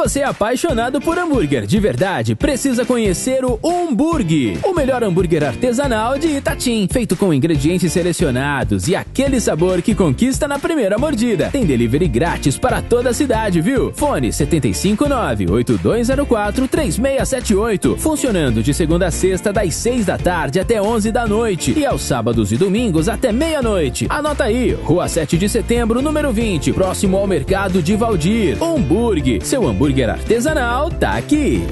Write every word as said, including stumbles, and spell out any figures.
você é apaixonado por hambúrguer de verdade, precisa conhecer o Umburg, o melhor hambúrguer artesanal de Itatim, feito com ingredientes selecionados e aquele sabor que conquista na primeira mordida. Tem delivery grátis para toda a cidade, viu? Fone sete cinco nove, oito dois zero quatro, três seis sete oito, funcionando de segunda a sexta das seis da tarde até onze da noite e aos sábados e domingos até meia-noite. Anota aí, Rua sete de Setembro, número vinte, próximo ao Mercado de Valdir. Umburg, seu hambúrguer artesanal tá aqui.